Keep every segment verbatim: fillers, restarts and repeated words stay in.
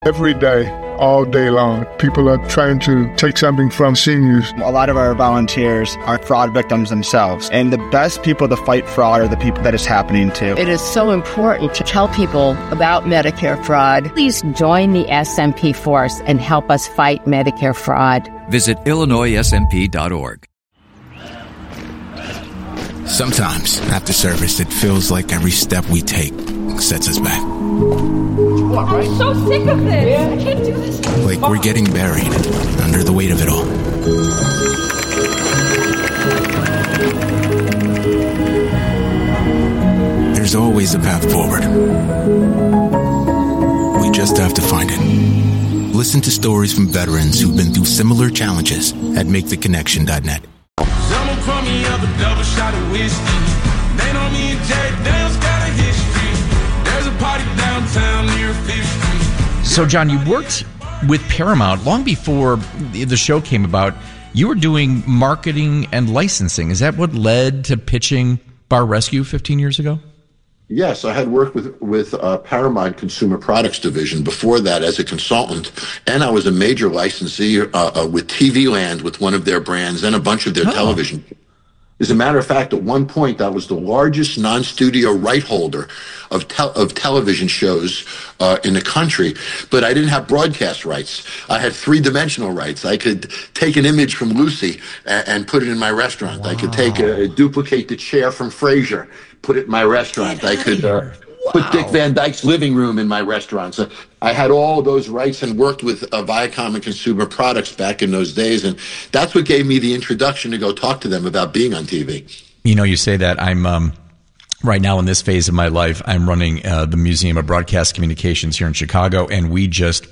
Every day, all day long, people are trying to take something from seniors. A lot of our volunteers are fraud victims themselves, and the best people to fight fraud are the people that it's happening to. It is so important to tell people about Medicare fraud. Please join the S M P force and help us fight Medicare fraud. Visit Illinois S M P dot org. Sometimes, after service, it feels like every step we take sets us back. I'm so sick of this. Yeah. I can't do this. Like we're getting buried under the weight of it all. There's always a path forward. We just have to find it. Listen to stories from veterans who've been through similar challenges at make the connection dot net. Someone call me up a double shot of whiskey. They know me and Jack Dale's got a history. There's a party downtown near Fifth Street. So, John, you worked with Paramount long before the show came about. You were doing marketing and licensing. Is that what led to pitching Bar Rescue fifteen years ago? Yes, I had worked with with uh, Paramount Consumer Products Division before that as a consultant, and I was a major licensee uh, uh, with T V Land with one of their brands and a bunch of their oh. television. As a matter of fact, at one point, I was the largest non-studio right holder of tel- of television shows uh, in the country, but I didn't have broadcast rights. I had three-dimensional rights. I could take an image from Lucy and, and put it in my restaurant. Wow. I could take a, duplicate the chair from Frasier, put it in my restaurant. I could uh, wow. put Dick Van Dyke's living room in my restaurant. So I had all those rights and worked with uh, Viacom and Consumer Products back in those days. And that's what gave me the introduction to go talk to them about being on T V. You know, you say that. I'm um, right now in this phase of my life, I'm running uh, the Museum of Broadcast Communications here in Chicago, and we just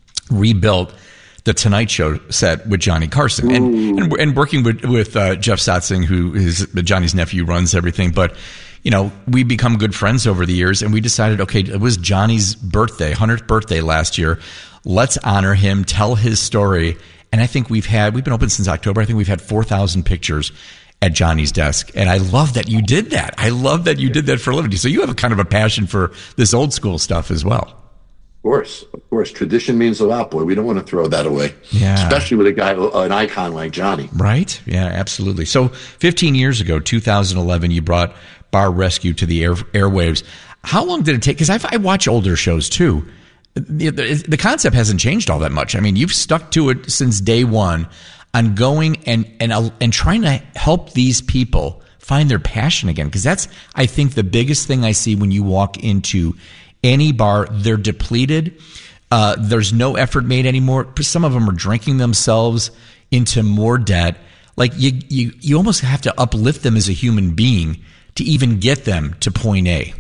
rebuilt the Tonight Show set with Johnny Carson, and, and and working with with uh, Jeff Satzing, who is Johnny's nephew, runs everything. But you know, we become good friends over the years, and we decided, okay, it was Johnny's birthday, one hundredth birthday last year. Let's honor him, tell his story. And I think we've had, we've been open since October. I think we've had four thousand pictures at Johnny's desk. And I love that you did that. I love that you did that for a living. So you have a kind of a passion for this old school stuff as well. Of course, of course. Tradition means a lot, boy. We don't want to throw that away. Yeah. Especially with a guy, an icon like Johnny. Right? Yeah, absolutely. So fifteen years ago, two thousand eleven, you brought Bar Rescue to the air, airwaves. How long did it take? Because I watch older shows too. The, the, the concept hasn't changed all that much. I mean, you've stuck to it since day one on going and and and trying to help these people find their passion again. Because that's, I think, the biggest thing I see when you walk into any bar. They're depleted. Uh, there's no effort made anymore. Some of them are drinking themselves into more debt. Like you, you, you almost have to uplift them as a human being to even get them to point A.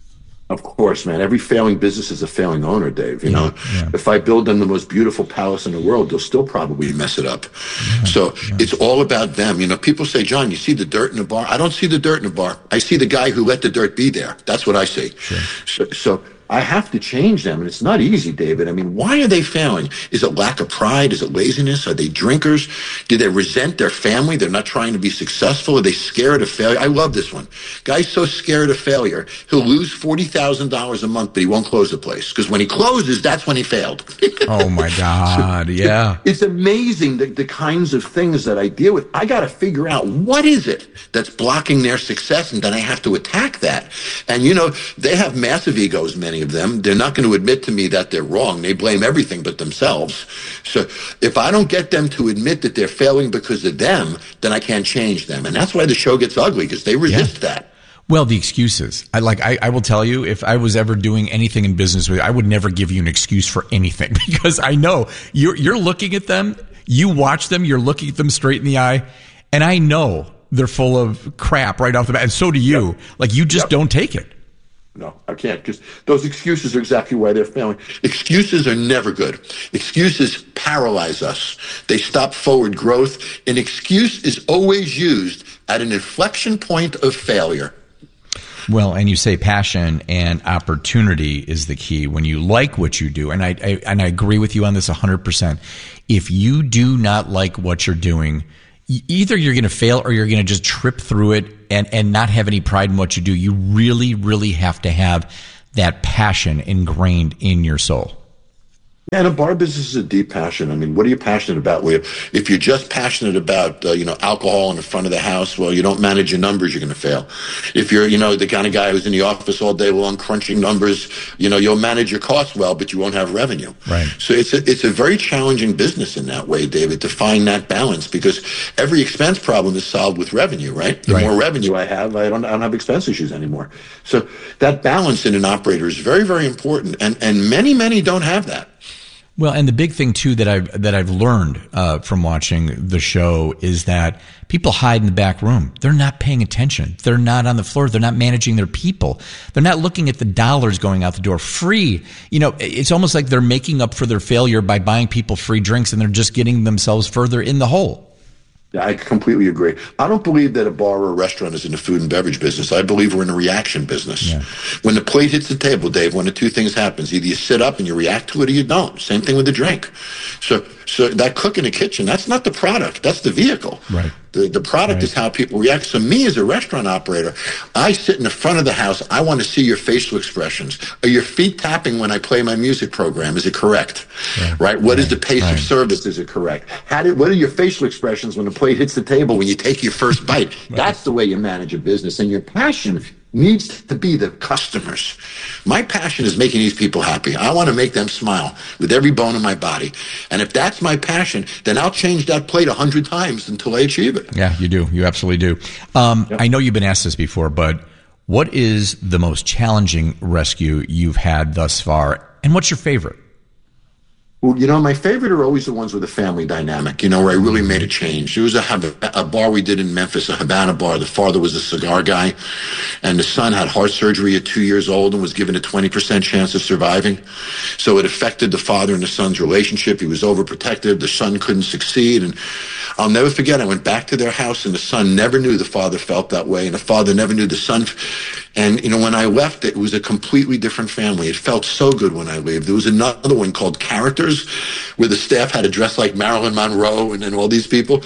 Of course, man. Every failing business is a failing owner, Dave. You yeah, know, yeah. If I build them the most beautiful palace in the world, they'll still probably mess it up. Yeah, so yeah. It's all about them. You know, people say, John, you see the dirt in the bar? I don't see the dirt in the bar. I see the guy who let the dirt be there. That's what I see. Sure. So, so I have to change them, and it's not easy, David. I mean, why are they failing? Is it lack of pride? Is it laziness? Are they drinkers? Do they resent their family? They're not trying to be successful? Are they scared of failure? I love this one. Guy's so scared of failure, he'll lose forty thousand dollars a month, but he won't close the place. Because when he closes, that's when he failed. Oh, my God. Yeah. It's amazing the, the kinds of things that I deal with. I got to figure out what is it that's blocking their success, and then I have to attack that. And, you know, they have massive egos, many of them. They're not going to admit to me that they're wrong. They blame everything but themselves. So if I don't get them to admit that they're failing because of them, then I can't change them. And that's why the show gets ugly, because they resist yeah. that. Well, the excuses. I like. I, I will tell you, if I was ever doing anything in business with you, I would never give you an excuse for anything, because I know you're you're looking at them, you watch them, you're looking at them straight in the eye, and I know they're full of crap right off the bat, and so do you. Yep. Like, you just yep. don't take it. No, I can't, because those excuses are exactly why they're failing. Excuses are never good. Excuses paralyze us. They stop forward growth. An excuse is always used at an inflection point of failure. Well, and you say passion and opportunity is the key when you like what you do. And I, I and I agree with you on this one hundred percent. If you do not like what you're doing, either you're going to fail or you're going to just trip through it and, and not have any pride in what you do. You really, really have to have that passion ingrained in your soul. And a bar business is a deep passion. I mean, what are you passionate about? Well, if you're just passionate about, uh, you know, alcohol in the front of the house, well, you don't manage your numbers, you're going to fail. If you're, you know, the kind of guy who's in the office all day long crunching numbers, you know, you'll manage your costs well, but you won't have revenue. Right. So it's a, it's a very challenging business in that way, David, to find that balance, because every expense problem is solved with revenue, right? The right. more revenue I have, I don't, I don't have expense issues anymore. So that balance in an operator is very, very important. And, and many, many don't have that. Well, and the big thing too that I've that I've learned uh, from watching the show is that people hide in the back room. They're not paying attention. They're not on the floor. They're not managing their people. They're not looking at the dollars going out the door. Free, you know, it's almost like they're making up for their failure by buying people free drinks, and they're just getting themselves further in the hole. Yeah, I completely agree. I don't believe that a bar or a restaurant is in the food and beverage business. I believe we're in a reaction business. Yeah. When the plate hits the table, Dave, one of two things happens. Either you sit up and you react to it or you don't. Same thing with the drink. So so that cook in the kitchen, that's not the product. That's the vehicle. Right. The, the product right. is how people react. So me as a restaurant operator, I sit in the front of the house. I want to see your facial expressions. Are your feet tapping when I play my music program? Is it correct? Yeah. Right? What right. is the pace right. of service? Is it correct? How did, what are your facial expressions when the plate hits the table, when you take your first bite? Right. That's the way you manage a business. And your passion needs to be the customers. My passion is making these people happy. I want to make them smile with every bone in my body. And if that's my passion, then I'll change that plate a hundred times until I achieve it. Yeah, you do. You absolutely do. Um, yep. I know you've been asked this before, but what is the most challenging rescue you've had thus far? And what's your favorite? Well, you know, my favorite are always the ones with a family dynamic, you know, where I really made a change. There was a, a bar we did in Memphis, a Havana bar. The father was a cigar guy, and the son had heart surgery at two years old and was given a twenty percent chance of surviving. So it affected the father and the son's relationship. He was overprotective. The son couldn't succeed. And I'll never forget, I went back to their house, and the son never knew the father felt that way, and the father never knew the son. And, you know, when I left, it was a completely different family. It felt so good when I left. There was another one called Characters, where the staff had to dress like Marilyn Monroe and then all these people.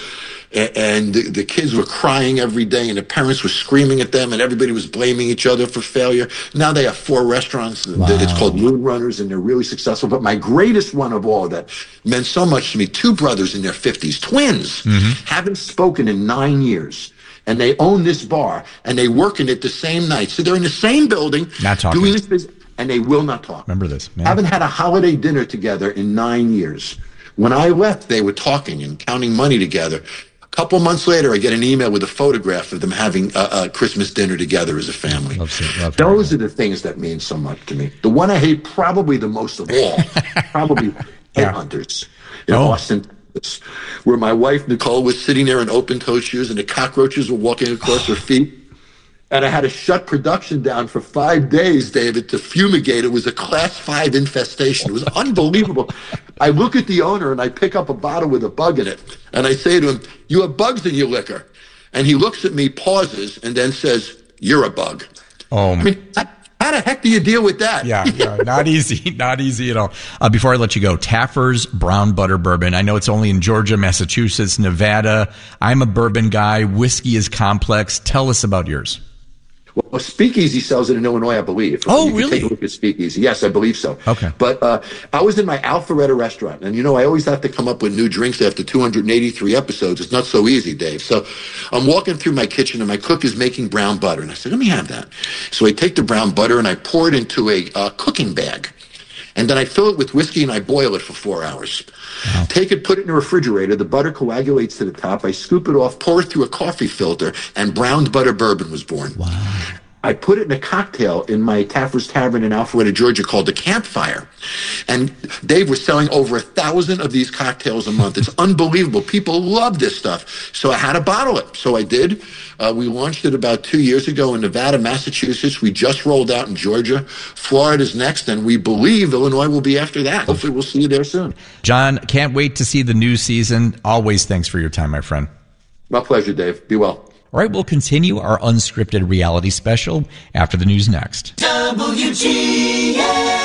And the, the kids were crying every day, and the parents were screaming at them, and everybody was blaming each other for failure. Now they have four restaurants. Wow. It's called Moon Runners, and they're really successful. But my greatest one of all that meant so much to me, two brothers in their fifties, twins, mm-hmm. haven't spoken in nine years. And they own this bar, and they work in it the same night. So they're in the same building, not talking. doing this business, and they will not talk. Remember this. Man. Haven't had a holiday dinner together in nine years. When I left, they were talking and counting money together. A couple months later, I get an email with a photograph of them having a, a Christmas dinner together as a family. Love it, love Those are the things that mean so much to me. The one I hate probably the most of all, probably yeah. Headhunters in oh. Austin, where my wife, Nicole, was sitting there in open-toe shoes, and the cockroaches were walking across her feet. And I had to shut production down for five days, David, to fumigate. It was a class five infestation. It was unbelievable. I look at the owner, and I pick up a bottle with a bug in it, and I say to him, "You have bugs in your liquor." And he looks at me, pauses, and then says, "You're a bug." Oh, I mean, I, how the heck do you deal with that? Yeah, yeah not easy. Not easy at all. Uh, before I let you go, Taffer's Brown Butter Bourbon. I know it's only in Georgia, Massachusetts, Nevada. I'm a bourbon guy. Whiskey is complex. Tell us about yours. Well, Speakeasy sells it in Illinois, I believe. Oh, you can really? Take a look at Speakeasy. Yes, I believe so. Okay. But uh, I was in my Alpharetta restaurant, and you know, I always have to come up with new drinks after two hundred eighty-three episodes. It's not so easy, Dave. So I'm walking through my kitchen, and my cook is making brown butter, and I said, "Let me have that." So I take the brown butter and I pour it into a uh, cooking bag. And then I fill it with whiskey and I boil it for four hours. Wow. Take it, put it in the refrigerator. The butter coagulates to the top. I scoop it off, pour it through a coffee filter, and browned butter bourbon was born. Wow. I put it in a cocktail in my Taffer's Tavern in Alpharetta, Georgia, called the Campfire. And Dave was selling over a thousand of these cocktails a month. It's unbelievable. People love this stuff. So I had to bottle it. So I did. Uh, we launched it about two years ago in Nevada, Massachusetts. We just rolled out in Georgia. Florida's next, and we believe Illinois will be after that. Hopefully we'll see you there soon. John, can't wait to see the new season. Always thanks for your time, my friend. My pleasure, Dave. Be well. All right, we'll continue our unscripted reality special after the news next. W G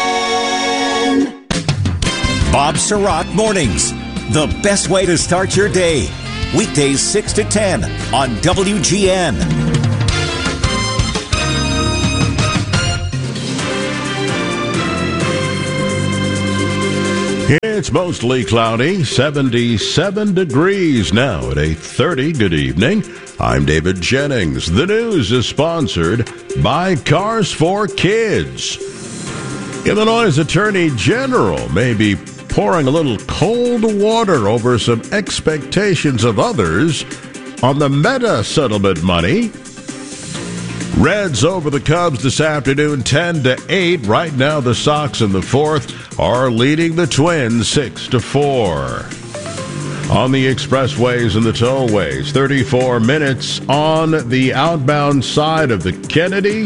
N Bob Surratt Mornings, the best way to start your day. Weekdays six to ten on W G N. It's mostly cloudy, seventy-seven degrees now at eight thirty. Good evening. I'm David Jennings. The news is sponsored by Cars for Kids. Illinois' Attorney General may be pouring a little cold water over some expectations of others on the Meta settlement money. Reds over the Cubs this afternoon, ten to eight. Right now, the Sox in the fourth are leading the Twins six to four. On the expressways and the tollways, thirty-four minutes on the outbound side of the Kennedy,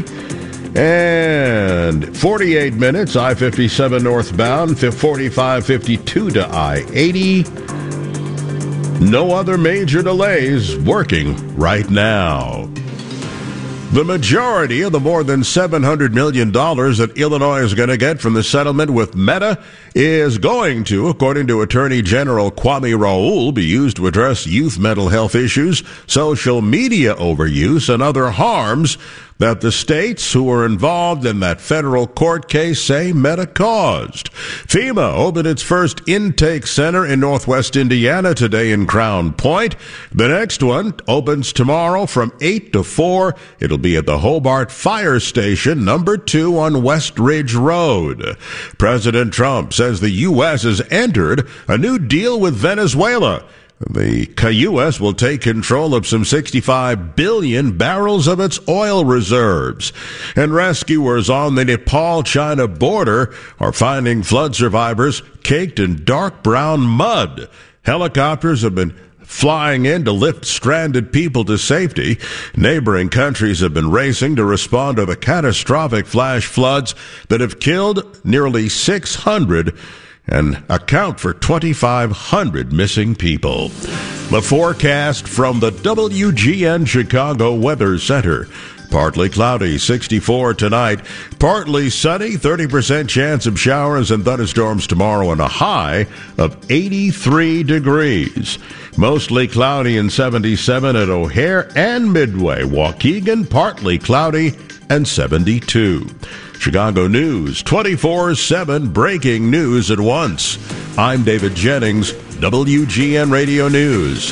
and forty-eight minutes I fifty-seven northbound, forty-five fifty-two to I eighty. No other major delays working right now. The majority of the more than seven hundred million dollars that Illinois is going to get from the settlement with Meta is going to, according to Attorney General Kwame Raoul, be used to address youth mental health issues, social media overuse, and other harms that the states who were involved in that federal court case say Meta caused. FEMA opened its first intake center in northwest Indiana today in Crown Point. The next one opens tomorrow from eight to four. It'll be at the Hobart Fire Station, number two on West Ridge Road. President Trump says the U S has entered a new deal with Venezuela. The U S will take control of some sixty-five billion barrels of its oil reserves. And rescuers on the Nepal-China border are finding flood survivors caked in dark brown mud. Helicopters have been flying in to lift stranded people to safety. Neighboring countries have been racing to respond to the catastrophic flash floods that have killed nearly six hundred and account for twenty-five hundred missing people. The forecast from the W G N Chicago Weather Center. Partly cloudy, sixty-four tonight. Partly sunny, thirty percent chance of showers and thunderstorms tomorrow, and a high of eighty-three degrees. Mostly cloudy and seventy-seven at O'Hare and Midway. Waukegan, partly cloudy and seventy-two. Chicago News, twenty-four seven, breaking news at once. I'm David Jennings, W G N Radio News.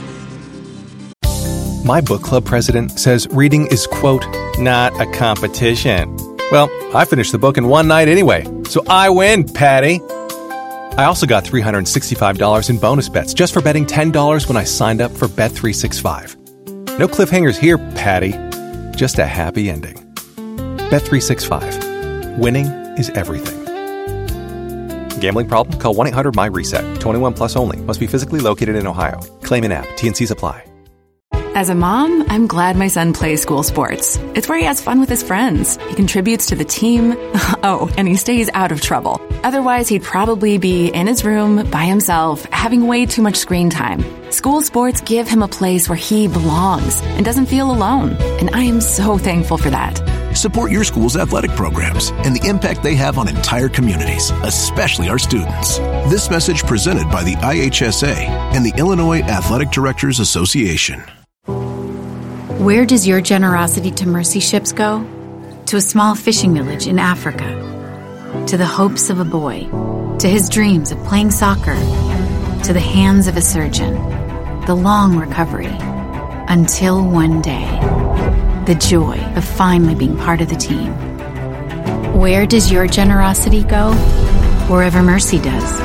My book club president says reading is, quote, not a competition. Well, I finished the book in one night anyway, so I win, Patty. I also got three hundred sixty-five dollars in bonus bets just for betting ten dollars when I signed up for Bet three sixty-five. No cliffhangers here, Patty. Just a happy ending. Bet three sixty-five. Winning is everything. Gambling problem? Call one eight hundred my reset. twenty-one plus only. Must be physically located in Ohio. Claim in app. T and C's apply. As a mom, I'm glad my son plays school sports. It's where he has fun with his friends. He contributes to the team. Oh, and he stays out of trouble. Otherwise, he'd probably be in his room by himself, having way too much screen time. School sports give him a place where he belongs and doesn't feel alone. And I am so thankful for that. Support your school's athletic programs and the impact they have on entire communities, especially our students. This message presented by the I H S A and the Illinois Athletic Directors Association. Where does your generosity to mercy ships go? To a small fishing village in Africa. To the hopes of a boy. To his dreams of playing soccer. To the hands of a surgeon. The long recovery. Until one day. The joy of finally being part of the team. Where does your generosity go? Wherever mercy does.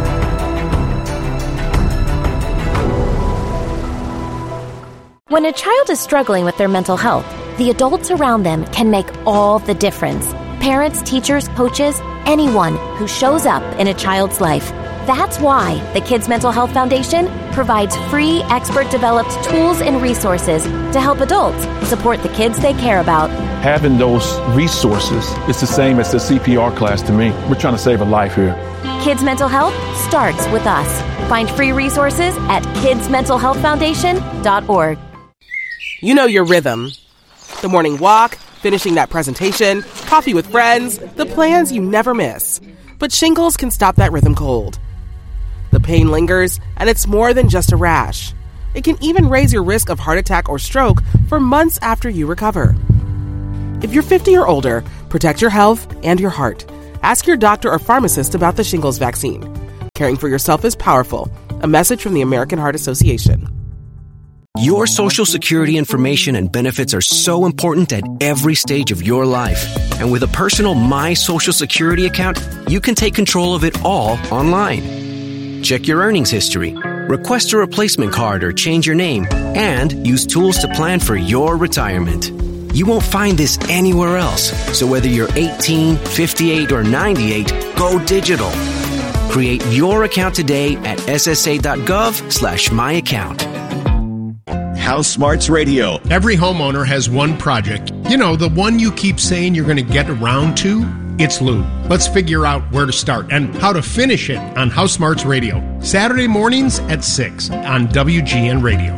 When a child is struggling with their mental health, the adults around them can make all the difference. Parents, teachers, coaches, anyone who shows up in a child's life. That's why the Kids Mental Health Foundation provides free, expert-developed tools and resources to help adults support the kids they care about. Having those resources is the same as the C P R class to me. We're trying to save a life here. Kids Mental Health starts with us. Find free resources at kids mental health foundation dot org. You know your rhythm. The morning walk, finishing that presentation, coffee with friends, the plans you never miss. But shingles can stop that rhythm cold. The pain lingers, and it's more than just a rash. It can even raise your risk of heart attack or stroke for months after you recover. If you're fifty or older, protect your health and your heart. Ask your doctor or pharmacist about the shingles vaccine. Caring for yourself is powerful. A message from the American Heart Association. Your Social Security information and benefits are so important at every stage of your life. And with a personal My Social Security account, you can take control of it all online. Check your earnings history, request a replacement card or change your name, and use tools to plan for your retirement. You won't find this anywhere else. So whether you're eighteen, fifty-eight, or ninety-eight, go digital. Create your account today at ssa.gov slash my account. House Smarts Radio. Every homeowner has one project. You know, the one you keep saying you're going to get around to? It's lube. Let's figure out where to start and how to finish it on House Smarts Radio. Saturday mornings at six on W G N Radio.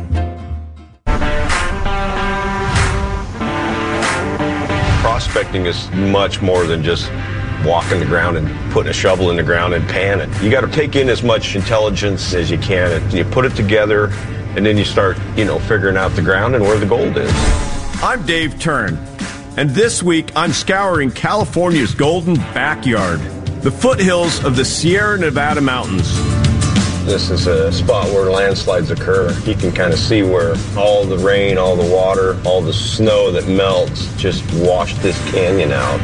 Prospecting is much more than just walking the ground and putting a shovel in the ground and panning. You got to take in as much intelligence as you can, and you put it together, and then you start, you know, figuring out the ground and where the gold is. I'm Dave Turn, and this week I'm scouring California's golden backyard, the foothills of the Sierra Nevada mountains. This is a spot where landslides occur. You can kind of see where all the rain, all the water, all the snow that melts just washed this canyon out.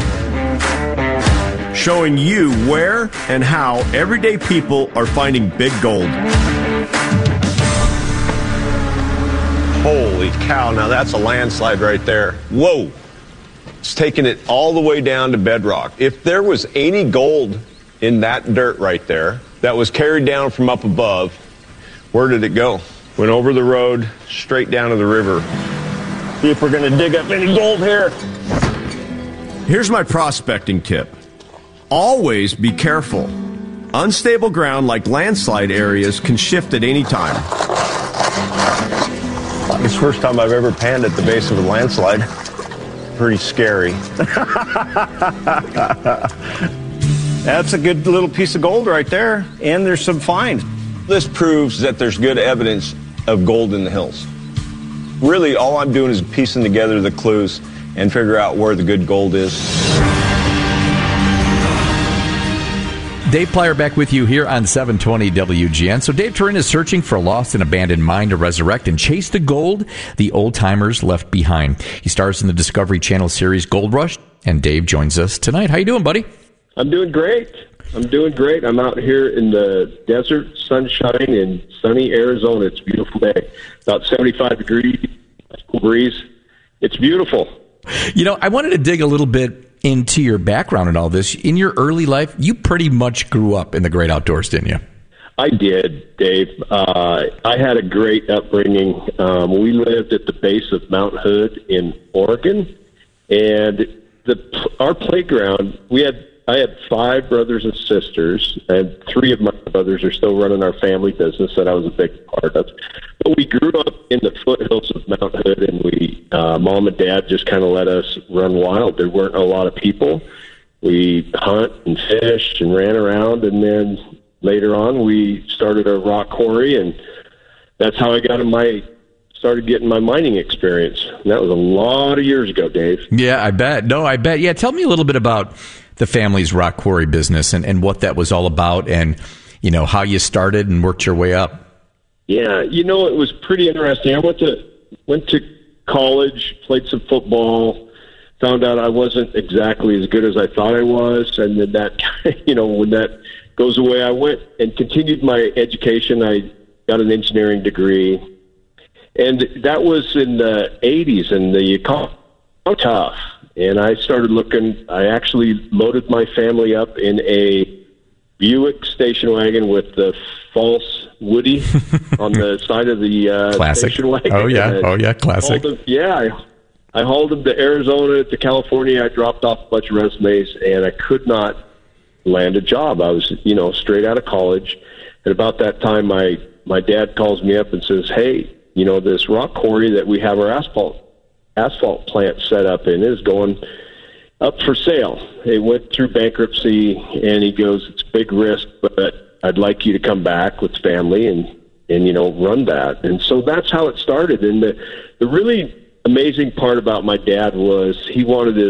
Showing you where and how everyday people are finding big gold. Holy cow, now that's a landslide right there. Whoa! It's taking it all the way down to bedrock. If there was any gold in that dirt right there that was carried down from up above, where did it go? Went over the road, straight down to the river. See if we're going to dig up any gold here. Here's my prospecting tip. Always be careful. Unstable ground like landslide areas can shift at any time. It's the first time I've ever panned at the base of a landslide. Pretty scary. That's a good little piece of gold right there, and there's some finds. This proves that there's good evidence of gold in the hills. Really, all I'm doing is piecing together the clues and figure out where the good gold is. Dave Plyer back with you here on seven twenty W G N. So Dave Turin is searching for a lost and abandoned mine to resurrect and chase the gold the old-timers left behind. He stars in the Discovery Channel series Gold Rush, and Dave joins us tonight. How you doing, buddy? I'm doing great. I'm doing great. I'm out here in the desert, sunshine in sunny Arizona. It's a beautiful day. About seventy-five degrees, cool breeze. It's beautiful. You know, I wanted to dig a little bit into your background and all this. In your early life, you pretty much grew up in the great outdoors, didn't you? I did, Dave. Uh, I had a great upbringing. Um, we lived at the base of Mount Hood in Oregon, and the our playground, we had I had five brothers and sisters, and three of my brothers are still running our family business that I was a big part of. But we grew up in the foothills of Mount Hood, and we, uh, mom and dad just kind of let us run wild. There weren't a lot of people. We hunt and fish and ran around, and then later on we started a rock quarry, and that's how I got in my started getting my mining experience. And that was a lot of years ago, Dave. Yeah, I bet. No, I bet. Yeah, tell me a little bit about the family's rock quarry business and, and what that was all about, and you know how you started and worked your way up. Yeah, you know, it was pretty interesting. I went to went to college, played some football, found out I wasn't exactly as good as I thought I was, and then that, you know, when that goes away, I went and continued my education. I got an engineering degree, and that was in the eighties, and the economy was tough. And I started looking. I actually loaded my family up in a Buick station wagon with the false Woody on the side of the uh, classic station wagon. Oh yeah, oh yeah, classic. Them, yeah, I, I hauled them to Arizona, to California. I dropped off a bunch of resumes, and I could not land a job. I was, you know, straight out of college. And about that time, my my dad calls me up and says, "Hey, you know, this rock quarry that we have our asphalt asphalt plant set up in is going up for sale. It went through bankruptcy," and he goes, "It's a big risk, but I'd like you to come back with family and, and, you know, run that." And so that's how it started. And the, the really amazing part about my dad was he wanted his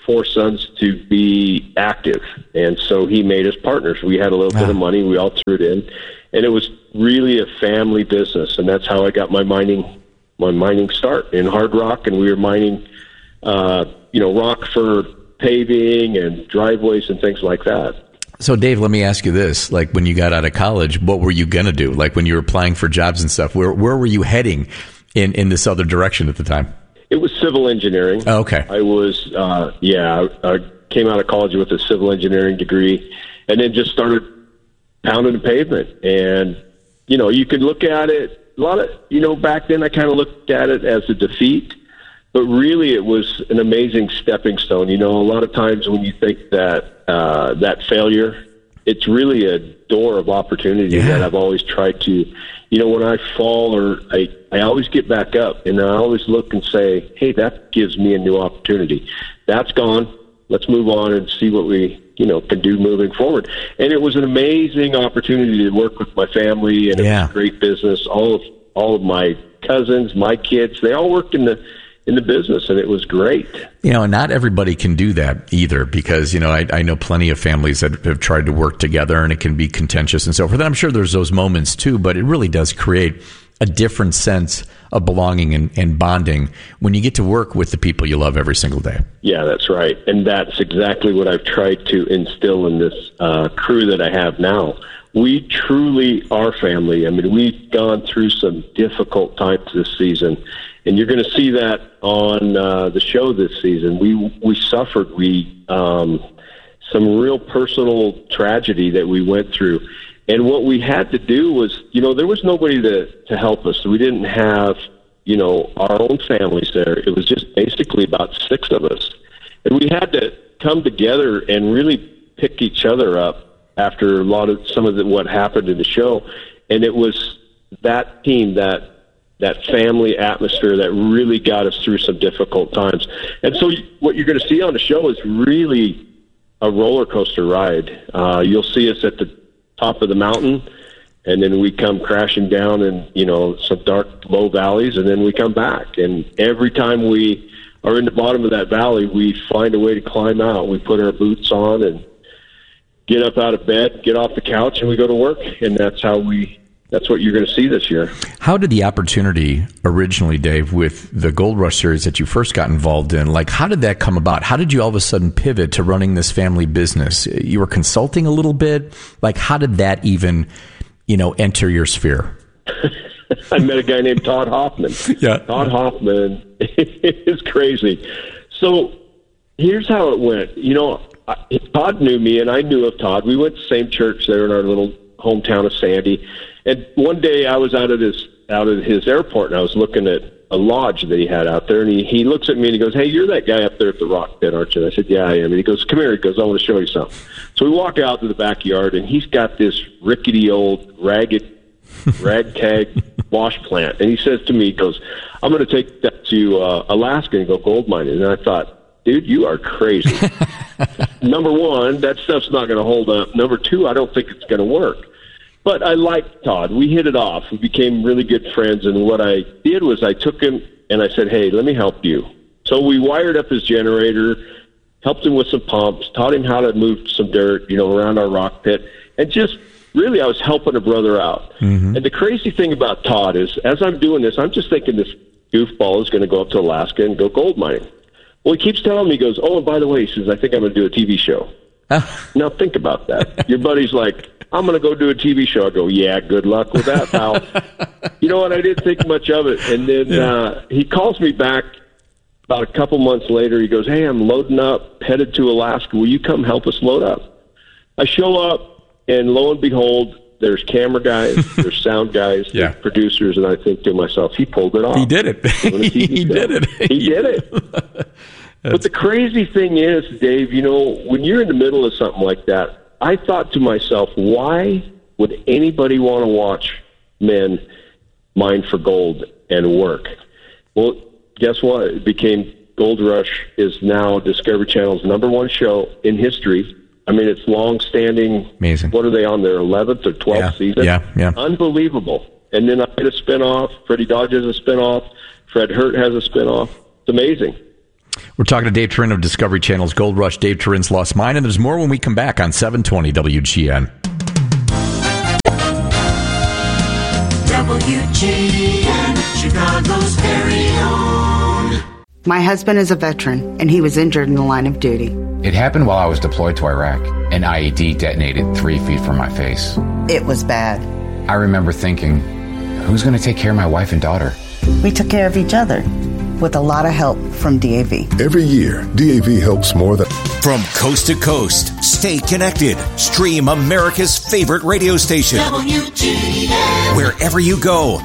four sons to be active. And so he made us partners. We had a little wow. bit of money. We all threw it in. And it was really a family business. And that's how I got my mining my mining start in hard rock. And we were mining, uh, you know, rock for paving and driveways and things like that. So, Dave, let me ask you this. Like, when you got out of college, what were you going to do? Like, when you were applying for jobs and stuff, where where were you heading in, in this other direction at the time? It was civil engineering. Oh, okay. I was, uh, yeah, I came out of college with a civil engineering degree and then just started pounding the pavement. And, you know, you could look at it, a lot of, you know, back then I kind of looked at it as a defeat. But really, it was an amazing stepping stone. You know, a lot of times when you think that uh, that failure, it's really a door of opportunity yeah. that I've always tried to, you know, when I fall or I, I always get back up and I always look and say, hey, that gives me a new opportunity. That's gone. Let's move on and see what we, you know, can do moving forward. And it was an amazing opportunity to work with my family and yeah. it was a great business. All of, all of my cousins, my kids, they all worked in the, in the business, and it was great. You know, and not everybody can do that either, because, you know, I, I know plenty of families that have tried to work together, and it can be contentious and so forth. And I'm sure there's those moments too, but it really does create a different sense of belonging and, and bonding when you get to work with the people you love every single day. Yeah, that's right. And that's exactly what I've tried to instill in this uh, crew that I have now. We truly are family. I mean, we've gone through some difficult times this season, and you're going to see that on uh, the show this season. We we suffered we um, some real personal tragedy that we went through, and what we had to do was, you know, there was nobody to to help us. We didn't have, you know, our own families there. It was just basically about six of us, and we had to come together and really pick each other up after a lot of some of the, what happened in the show. And it was that team, that that family atmosphere that really got us through some difficult times. And so what you're going to see on the show is really a roller coaster ride. Uh, you'll see us at the top of the mountain, and then we come crashing down in, you know, some dark, low valleys, and then we come back. And every time we are in the bottom of that valley, we find a way to climb out. We put our boots on and get up out of bed, get off the couch, and we go to work. And that's how we, that's what you're going to see this year. How did the opportunity originally, Dave, with the Gold Rush series that you first got involved in, like, how did that come about? How did you all of a sudden pivot to running this family business? You were consulting a little bit. Like, how did that even, you know, enter your sphere? I met a guy named Todd Hoffman. Yeah. Todd Hoffman is crazy. So here's how it went. You know, I, Todd knew me, and I knew of Todd. We went to the same church there in our little hometown of Sandy. And one day I was out at his out at his airport, and I was looking at a lodge that he had out there. And he, he looks at me and he goes, "Hey, you're that guy up there at the rock pit, aren't you?" And I said, "Yeah, I am." And he goes, "Come here." He goes, "I want to show you something." So we walk out to the backyard, and he's got this rickety old ragged ragtag wash plant. And he says to me, he goes, "I'm going to take that to uh, Alaska and go gold mining." And I thought, dude, you are crazy. Number one, that stuff's not going to hold up. Number two, I don't think it's going to work. But I liked Todd. We hit it off. We became really good friends. And what I did was I took him and I said, "Hey, let me help you." So we wired up his generator, helped him with some pumps, taught him how to move some dirt, you know, around our rock pit. And just really, I was helping a brother out. Mm-hmm. And the crazy thing about Todd is, as I'm doing this, I'm just thinking this goofball is going to go up to Alaska and go gold mining. Well, he keeps telling me, he goes, "Oh, and by the way," he says, "I think I'm going to do a T V show." Now, think about that. Your buddy's like, "I'm going to go do a T V show." I go, "Yeah, good luck with that, pal." You know what? I didn't think much of it. And then yeah. uh, he calls me back about a couple months later. He goes, "Hey, I'm loading up, headed to Alaska. Will you come help us load up?" I show up, and lo and behold, there's camera guys, there's sound guys, yeah. there's producers, and I think to myself, he pulled it off. He did it. he did it. He did it. But the crazy thing is, Dave, you know, when you're in the middle of something like that, I thought to myself, why would anybody want to watch men mine for gold and work? Well, guess what? It became Gold Rush is now Discovery Channel's number one show in history. I mean, it's long-standing. Amazing. What are they on, their eleventh or twelfth yeah, season? Yeah, yeah. Unbelievable. And then I had a spinoff. Freddie Dodge has a spinoff. Fred Hurt has a spinoff. It's amazing. We're talking to Dave Turin of Discovery Channel's Gold Rush, Dave Turin's Lost Mine, and there's more when we come back on seven twenty W G N. W G N, Chicago's very own. My husband is a veteran, and he was injured in the line of duty. It happened while I was deployed to Iraq. An I E D detonated three feet from my face. It was bad. I remember thinking, who's going to take care of my wife and daughter? We took care of each other, with a lot of help from D A V. Every year, D A V helps more than... From coast to coast, stay connected. Stream America's favorite radio station. W G N. Wherever you go,